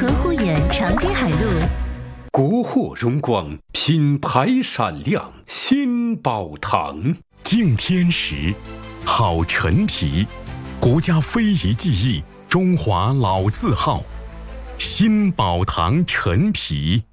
合护眼长滨海路。 国货荣光，品牌闪亮，新宝堂。 敬天时，好陈皮，国家非遗技艺，中华老字号，新宝堂陈皮。